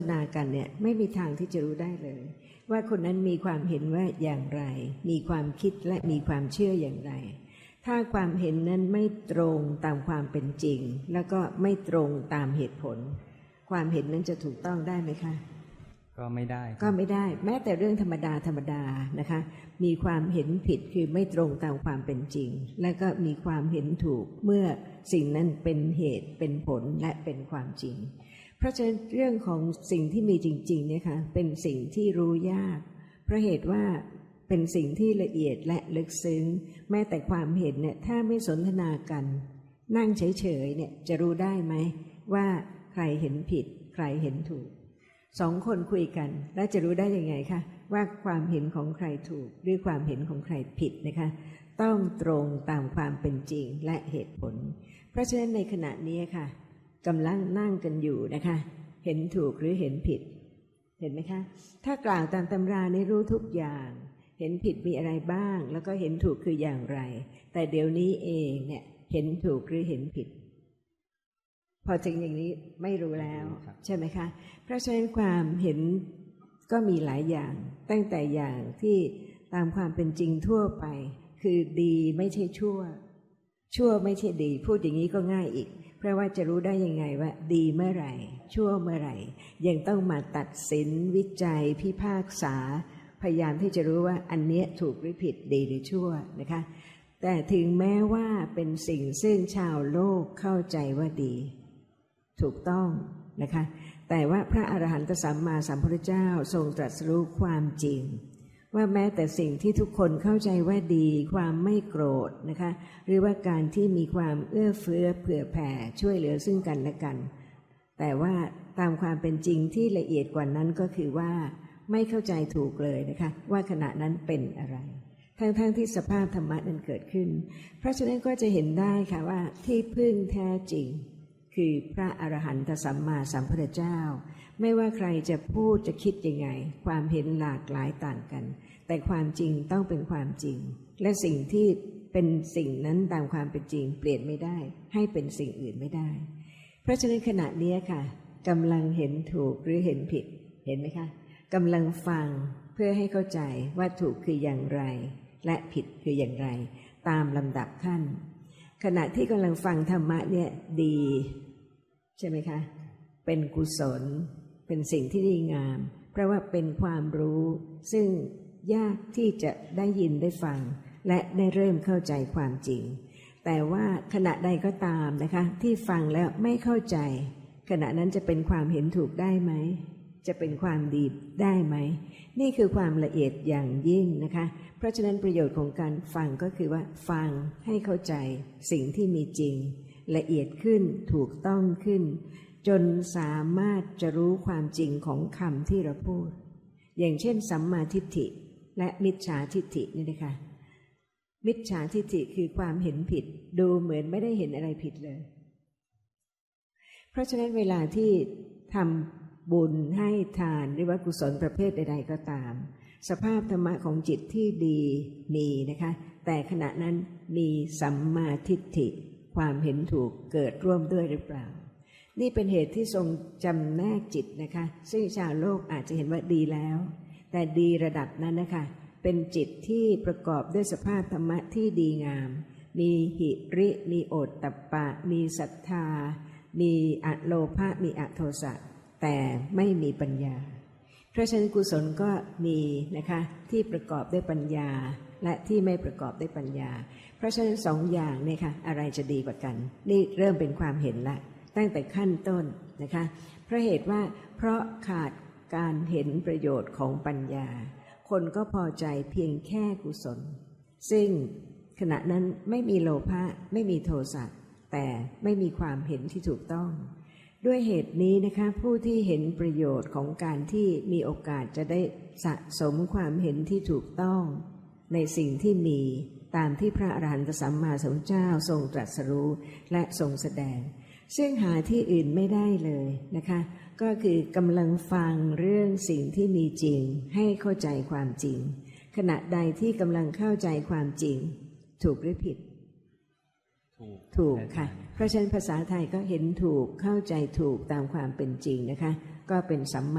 นากันเนี่ยไม่มีทางที่จะรู้ได้เลยว่าคนนั้นมีความเห็นว่าอย่างไรมีความคิดและมีความเชื่ออย่างไรถ้าความเห็นนั้นไม่ตรงตามความเป็นจริงแล้วก็ไม่ตรงตามเหตุผลความเห็นนั้นจะถูกต้องได้ไหมคะก็ไม่ได้แม้แต่เรื่องธรรมดานะคะมีความเห็นผิดคือไม่ตรงตามความเป็นจริงและก็มีความเห็นถูกเมื่อสิ่งนั้นเป็นเหตุเป็นผลและเป็นความจริงเพราะฉะนั้นเรื่องของสิ่งที่มีจริงๆเนี่ยค่ะเป็นสิ่งที่รู้ยากเพราะเหตุว่าเป็นสิ่งที่ละเอียดและลึกซึ้งแม้แต่ความเห็นเนี่ยถ้าไม่สนทนากันนั่งเฉยๆเนี่ยจะรู้ได้ไหมว่าใครเห็นผิดใครเห็นถูกสองคนคุยกันแล้วจะรู้ได้ยังไงคะว่าความเห็นของใครถูกหรือความเห็นของใครผิดนะคะต้องตรงตามความเป็นจริงและเหตุผลเพราะฉะนั้นในขณะนี้ค่ะกำลังนั่งกันอยู่นะคะเห็นถูกหรือเห็นผิดเห็นไหมคะถ้ากล่าวตามตำรานี่รู้ทุกอย่างเห็นผิดมีอะไรบ้างแล้วก็เห็นถูกคืออย่างไรแต่เดี๋ยวนี้เองเนี่ยเห็นถูกหรือเห็นผิดพอถึงอย่างนี้ไม่รู้แล้วใช่ไหมคะเพราะฉะนั้นความเห็นก็มีหลายอย่างตั้งแต่อย่างที่ตามความเป็นจริงทั่วไปคือดีไม่ใช่ชั่วไม่ใช่ดีพูดอย่างนี้ก็ง่ายอีกเพราะว่าจะรู้ได้ยังไงว่าดีเมื่อไหร่ชั่วเมื่อไหร่ยังต้องมาตัดสินวิจัยพิพากษาพยายามที่จะรู้ว่าอันเนี้ยถูกหรือผิดดีหรือชั่วนะคะแต่ถึงแม้ว่าเป็นสิ่งซึ่งชาวโลกเข้าใจว่าดีถูกต้องนะคะแต่ว่าพระอรหันตสัมมาสัมพุทธเจ้าทรงตรัสรู้ความจริงว่าแม้แต่สิ่งที่ทุกคนเข้าใจว่าดีความไม่โกรธนะคะหรือว่าการที่มีความเอื้อเฟื้อเผื่อแผ่ช่วยเหลือซึ่งกันและกันแต่ว่าตามความเป็นจริงที่ละเอียดกว่านั้นก็คือว่าไม่เข้าใจถูกเลยนะคะว่าขณะนั้นเป็นอะไรทั้งที่สภาพธรรมะนั้นเกิดขึ้นเพราะฉะนั้นก็จะเห็นได้ค่ะว่าที่พึ่งแท้จริงคือพระอรหันตสัมมาสัมพุทธเจ้าไม่ว่าใครจะพูดจะคิดยังไงความเห็นหลากหลายต่างกันแต่ความจริงต้องเป็นความจริงและสิ่งที่เป็นสิ่งนั้นตามความเป็นจริงเปลี่ยนไม่ได้ให้เป็นสิ่งอื่นไม่ได้เพราะฉะนั้นขณะนี้ค่ะกำลังเห็นถูกหรือเห็นผิดเห็นไหมคะกำลังฟังเพื่อให้เข้าใจว่าถูกคืออย่างไรและผิดคืออย่างไรตามลำดับขั้นขณะที่กำลังฟังธรรมะเนี่ยดีใช่ไหมคะเป็นกุศลเป็นสิ่งที่ดีงามเพราะว่าเป็นความรู้ซึ่งยากที่จะได้ยินได้ฟังและได้เริ่มเข้าใจความจริงแต่ว่าขณะใดก็ตามนะคะที่ฟังแล้วไม่เข้าใจขณะนั้นจะเป็นความเห็นถูกได้ไหมจะเป็นความดีได้ไหมนี่คือความละเอียดอย่างยิ่งนะคะเพราะฉะนั้นประโยชน์ของการฟังก็คือว่าฟังให้เข้าใจสิ่งที่มีจริงละเอียดขึ้นถูกต้องขึ้นจนสามารถจะรู้ความจริงของคำที่เราพูดอย่างเช่นสัมมาทิฏฐิและมิจฉาทิฏฐินี่นะคะมิจฉาทิฏฐิคือความเห็นผิดดูเหมือนไม่ได้เห็นอะไรผิดเลยเพราะฉะนั้นเวลาที่ทำบุญให้ทานหรือว่ากุศลประเภทใดๆก็ตามสภาพธรรมะของจิตที่ดีมีนะคะแต่ขณะนั้นมีสัมมาทิฏฐิความเห็นถูกเกิดร่วมด้วยหรือเปล่านี่เป็นเหตุที่ทรงจำแนกจิตนะคะซึ่งชาวโลกอาจจะเห็นว่าดีแล้วแต่ดีระดับนั้นนะคะเป็นจิตที่ประกอบด้วยสภาพธรรมะที่ดีงามมีหิริมีโอตตัปปะมีศรัทธามีอโลภะมีอโทสะแต่ไม่มีปัญญาเพราะฉะนั้นกุศลก็มีนะคะที่ประกอบด้วยปัญญาและที่ไม่ประกอบด้วยปัญญาเพราะฉะนั้นสองอย่างเนี่ยค่ะอะไรจะดีกว่ากันนี่เริ่มเป็นความเห็นละตั้งแต่ขั้นต้นนะคะเพราะเหตุว่าเพราะขาดการเห็นประโยชน์ของปัญญาคนก็พอใจเพียงแค่กุศลซึ่งขณะนั้นไม่มีโลภะไม่มีโทสะแต่ไม่มีความเห็นที่ถูกต้องด้วยเหตุนี้นะคะผู้ที่เห็นประโยชน์ของการที่มีโอกาสจะได้สะสมความเห็นที่ถูกต้องในสิ่งที่มีตามที่พระอรหันตสัมมาสัมพุทธเจ้าทรงตรัสรู้และทรงแสดงซึ่งหาที่อื่นไม่ได้เลยนะคะก็คือกำลังฟังเรื่องสิ่งที่มีจริงให้เข้าใจความจริงขณะใดที่กำลังเข้าใจความจริงถูกหรือผิดถูกค่ะเพราะฉะนั้นภาษาไทยก็เห็นถูกเข้าใจถูกตามความเป็นจริงนะคะก็เป็นสัมมา